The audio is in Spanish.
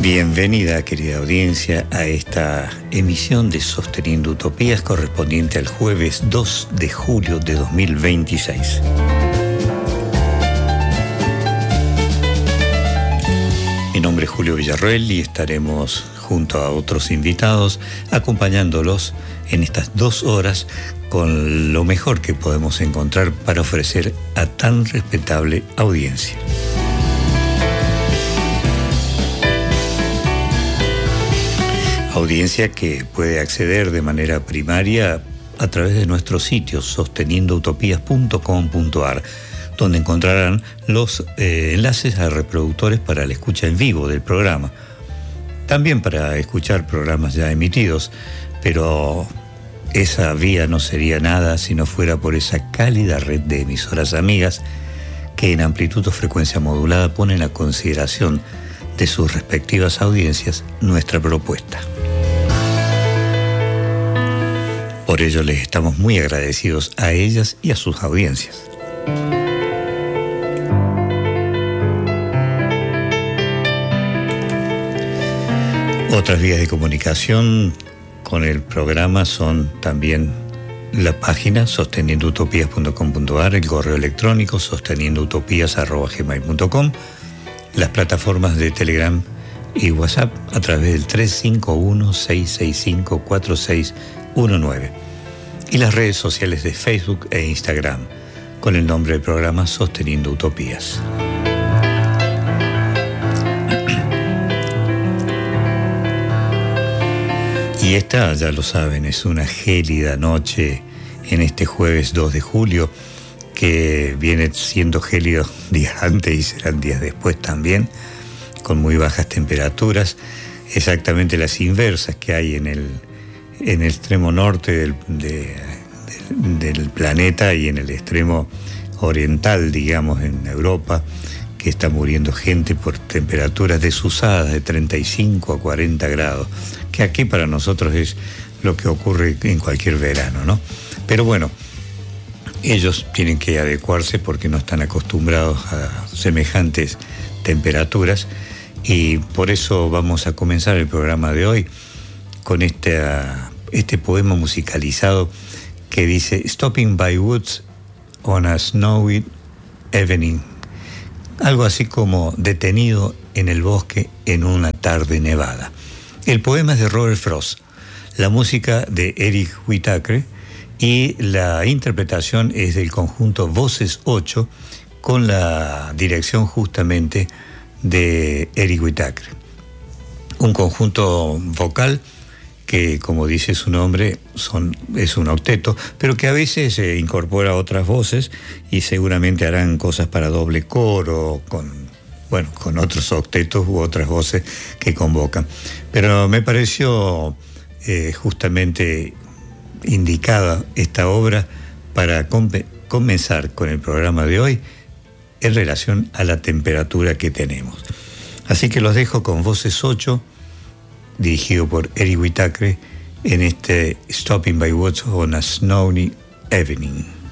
Bienvenida, querida audiencia, a esta emisión de Sosteniendo Utopías correspondiente al jueves 2 de julio de 2026. Mi nombre es Julio Villarroel y estaremos junto a otros invitados acompañándolos en estas 2 horas con lo mejor que podemos encontrar para ofrecer a tan respetable audiencia. Audiencia que puede acceder de manera primaria a través de nuestro sitio sosteniendoutopías.com.ar, donde encontrarán los enlaces a reproductores para la escucha en vivo del programa. También para escuchar programas ya emitidos, pero esa vía no sería nada si no fuera por esa cálida red de emisoras amigas que en amplitud o frecuencia modulada ponen a consideración de sus respectivas audiencias nuestra propuesta. Por ello les estamos muy agradecidos a ellas y a sus audiencias. Otras vías de comunicación con el programa son también la página sosteniendoutopías.com.ar, el correo electrónico sosteniendoutopías@gmail.com, las plataformas de Telegram y WhatsApp a través del 351-665-4619 y las redes sociales de Facebook e Instagram con el nombre del programa Sosteniendo Utopías. Y esta, ya lo saben, es una gélida noche en este jueves 2 de julio, que viene siendo gélido días antes y serán días después también, con muy bajas temperaturas, exactamente las inversas que hay en el extremo norte del planeta y en el extremo oriental, digamos, en Europa, que está muriendo gente por temperaturas desusadas de 35 a 40 grados, que aquí para nosotros es lo que ocurre en cualquier verano, ¿no? Pero bueno, ellos tienen que adecuarse porque no están acostumbrados a semejantes temperaturas y por eso vamos a comenzar el programa de hoy con este poema musicalizado que dice Stopping by Woods on a Snowy Evening. Algo así como detenido en el bosque en una tarde nevada. El poema es de Robert Frost, la música de Eric Whitacre y la interpretación es del conjunto Voces 8 con la dirección justamente de Eric Whitacre. Un conjunto vocal que, como dice su nombre, es un octeto, pero que a veces incorpora otras voces y seguramente harán cosas para doble coro, con otros octetos u otras voces que convocan. Pero me pareció justamente indicada esta obra para comenzar con el programa de hoy en relación a la temperatura que tenemos. Así que los dejo con Voces 8, dirigido por Eric Whitacre, en este Stopping by Woods on a Snowy Evening.